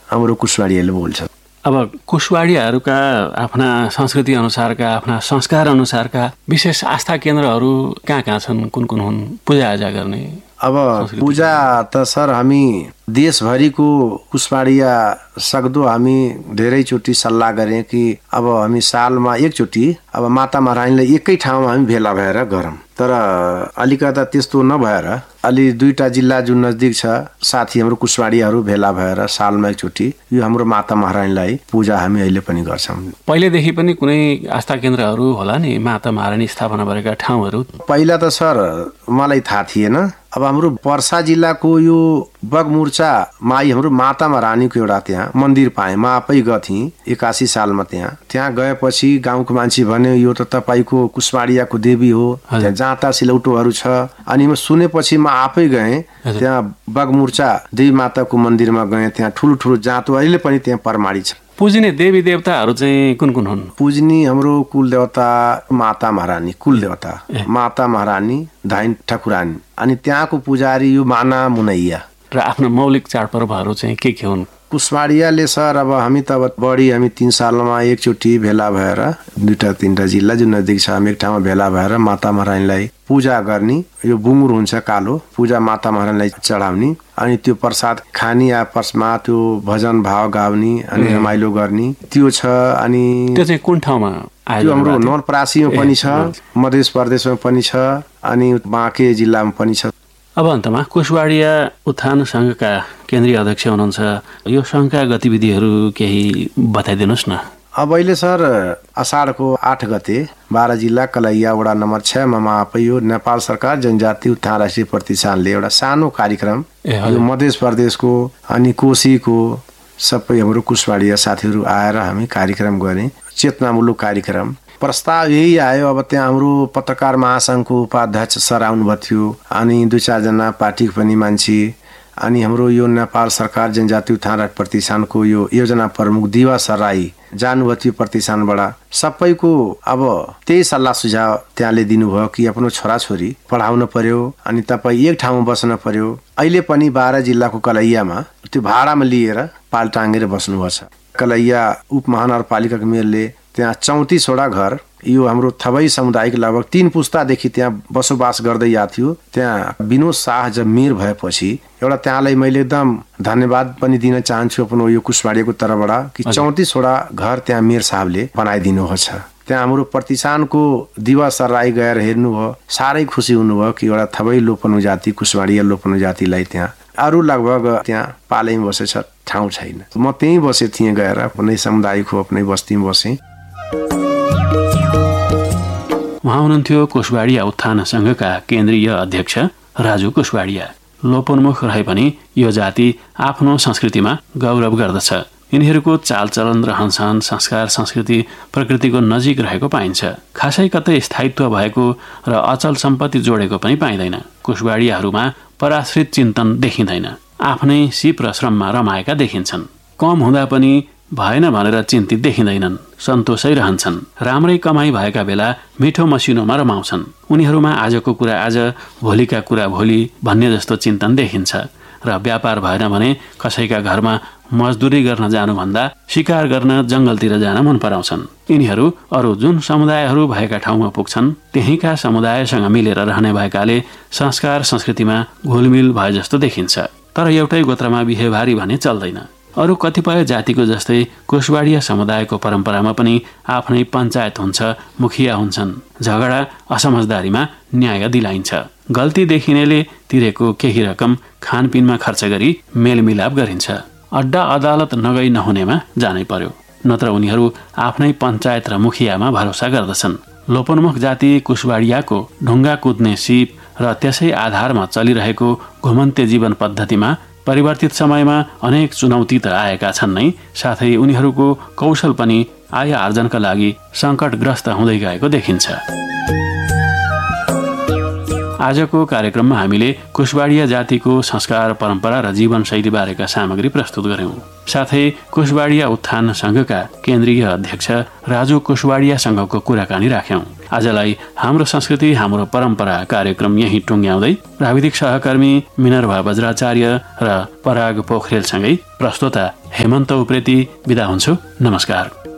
हाम्रो कुशवाडीहरूले बोल्छ। अब कुशवाडीहरूका आफ्ना संस्कृति अनुसारका आफ्ना संस्कार अनुसारका विशेष आस्था केन्द्रहरू कहाँ छन्, कुन कुन हुन् पूजाआजा गर्ने? अब पूजा त सर हामी देशभरिको कुशवाडिया सक्दो हामी धेरैचोटि सल्लाह गरे कि अब हामी सालमा एकचोटि अब माता महारानीलाई एकै ठाउँमा हामी भेला भएर गरौँ। तर अलिकता त्यस्तो नभएर अलि 2टा जिल्ला जुन नजदिक छ साथी हाम्रो कुशवाडीहरू भेला भएर सालमा एकचोटि यो हाम्रो माता महारानीलाई पूजा हामी अहिले पनि गर्छौँ। पहिलेदेखि पनि कुनै आस्था केन्द्रहरू होला नि माता महारानी स्थापना गरेका ठाउँहरू? पहिला त सर मलाई थाहा थिएन। अब हाम्रो पर्सा जिल्लाको यो बगमुर्चा माई हाम्रो माता महारानीको एउटा त्यहाँ मन्दिर पाएँ। म आफै गथेँ 81 सालमा त्यहाँ गएपछि गाउँको मान्छे भन्यो यो त तपाईँको कुशवाडियाको देवी हो, त्यहाँ जाँता सिलौटोहरू छ। अनि म सुनेपछि म आफै गएँ त्यहाँ बगमुर्चा देवी माताको मन्दिरमा गएँ। त्यहाँ ठुलो जाँतो अहिले पनि त्यहाँ प्रमाणित छ। पूजनीय देवी देवताहरू चाहिँ कुन कुन हुन्? पूजनीय हाम्रो कुल देवता माता महारानी, कुल देवता माता महारानी धाइन ठकुरानी, अनि त्यहाँको पुजारी यो माना मुनैया। र आफ्नो मौलिक चाडपर्वहरू चाहिँ के हुन्? कुशवाडियाले सर अब हामी त बढी हामी 3 सालमा एकचोटि भेला भएर 2-3टा जिल्ला जुन नजिक छ हामी एक ठाउँमा भेला भएर माता महारानीलाई पूजा गर्ने। यो बुङ्गुर हुन्छ कालो, पूजा माता महारानीलाई चढाउने, अनि त्यो प्रसाद खाने आपसमा त्यो भजन भाव गाउने अनि रमाइलो गर्ने त्यो छ। अनि त्यो चाहिँ कुन ठाउँमा? त्यो हाम्रो नवलपरासीमा पनि छ, मध्य प्रदेशमा पनि छ, अनि बाँके जिल्लामा पनि छ। अब अन्तमा कुशवाडिया उत्थान सङ्घका केन्द्रीय अध्यक्ष हुनुहुन्छ, यो सङ्घका गतिविधिहरू केही बताइदिनुहोस् न। अब अहिले सर असाढको 8 गते 12 जिल्ला कलैया वडा नम्बर 6 मा आफै यो नेपाल सरकार जनजाति उत्थान राष्ट्रिय प्रतिष्ठानले एउटा सानो कार्यक्रम यो मध्य प्रदेशको अनि कोशीको सबै हाम्रो कुशवाडिया साथीहरू आएर हामी कार्यक्रम गरे, चेतनामूलक कार्यक्रम। प्रस्ताव यही आयो। अब त्यहाँ हाम्रो पत्रकार महासङ्घको उपाध्यक्ष सर आउनुभएको थियो, अनि 2-4 जना पार्टीको पनि मान्छे, अनि हाम्रो यो नेपाल सरकार जनजाति उत्थान राष्ट्रिय प्रतिष्ठानको यो योजना प्रमुख दिवा सराई जानुभएको थियो प्रतिष्ठानबाट। सबैको अब त्यही सल्लाह सुझाव त्यहाँले दिनुभयो कि आफ्नो छोराछोरी पढाउन पर्यो अनि तपाईँ एक ठाउँमा बस्न पर्यो। अहिले पनि 12 जिल्लाको कलैयामा त्यो भाडामा लिएर पाल टाँगेर बस्नुभएको छ। कलैया उपमहानगरपालिकाको मेयरले त्यहाँ 34 वटा घर यो हाम्रो थबै समुदायिक लगभग 3 पुस्तादेखि त्यहाँ बसोबास गर्दै आएको थियो। त्यहाँ विनोद शाह जब मेयर भएपछि एउटा त्यहाँलाई मैले एकदम धन्यवाद पनि दिन चाहन्छु आफ्नो यो कुशवाडियाको तर्फबाट कि 34 वटा घर त्यहाँ मेयर साहबले बनाइदिनु भएको छ। त्यहाँ हाम्रो प्रतिष्ठानको दिवा सराई गएर हेर्नुभयो, साह्रै खुसी हुनुभयो कि एउटा थबै लोपनु जाति कुशवाडिया लोपनु जातिलाई त्यहाँ अरू लगभग त्यहाँ पालैमा बसेछ ठाउँ छैन। म त्यहीँ बसे थिएँ गएर आफ्नै समुदायको आफ्नै बस्तीमा बसेँ। उहाँ हुनुहुन्थ्यो कुशवाडिया उत्थान सङ्घका केन्द्रीय अध्यक्ष राजु कुशवाडिया। लोपोन्मुख रहे पनि यो जाति आफ्नो संस्कृतिमा गौरव गर्दछ। यिनीहरूको चालचलन, रहनसहन, संस्कार, संस्कृति प्रकृतिको नजिक रहेको पाइन्छ। खासै कतै स्थायित्व भएको र अचल सम्पत्ति जोडेको पनि पाइँदैन। कुशवाडियाहरूमा पराश्रित चिन्तन देखिँदैन। आफ्नै सिप र श्रममा रमाएका देखिन्छन्। कम हुँदा पनि भएन भनेर चिन्तित देखिँदैनन्। सन्तोषै रहन्छन्। राम्रै कमाई भएका बेला मिठो मसिनोमा रमाउँछन्। उनीहरूमा आजको कुरा आज, भोलिका कुरा भोलि भन्ने जस्तो चिन्तन देखिन्छ। र व्यापार भएन भने कसैका घरमा मजदुरी गर्न जानुभन्दा शिकार गर्न जंगलतिर जान मन पराउँछन्। यिनीहरू अरू जुन समुदायहरू भएका ठाउँमा पुग्छन् त्यहीँका समुदायसँग मिलेर रहने भएकाले संस्कार संस्कृतिमा घुलमिल भए जस्तो देखिन्छ। तर एउटै गोत्रमा बिहेबारी भने चल्दैन। अरू कतिपय जातिको जस्तै कुशवाडिया समुदायको परम्परामा पनि आफ्नै पञ्चायत हुन्छ, मुखिया हुन्छन्। झगडा असमझदारीमा न्याय दिलाइन्छ। गल्ती देखिनेले तिरेको केही रकम खानपिनमा खर्च गरी मेलमिलाप गरिन्छ। अड्डा अदालत नगई नहुनेमा जानै पर्यो, नत्र उनीहरू आफ्नै पञ्चायत र मुखियामा भरोसा गर्दछन्। लोपोन्मुख जाति कुशवाडियाको ढुङ्गा कुद्ने सिप र त्यसै आधारमा चलिरहेको घुमन्ते जीवन पद्धतिमा परिवर्तित समयमा अनेक चुनौती त आएका छन् नै, साथै उनीहरूको कौशल पनि आय आर्जनका लागि सङ्कटग्रस्त हुँदै गएको देखिन्छ। आजको कार्यक्रममा हामीले कोशवाडिया जातिको संस्कार, परम्परा र जीवनशैली बारेका सामग्री प्रस्तुत गर्यौं। साथै कोशवाडिया उत्थान संघका केन्द्रीय अध्यक्ष राजु कोशवाडियासँगको कुराकानी राख्यौं। आजलाई हाम्रो संस्कृति हाम्रो परम्परा कार्यक्रम यही टुङ्ग्याउँदै प्राविधिक सहकर्मी मिनर्भा बज्राचार्य र पराग पोखरेलसँगै प्रस्तोता हेमन्त उप्रेती बिदा हुन्छु। नमस्कार।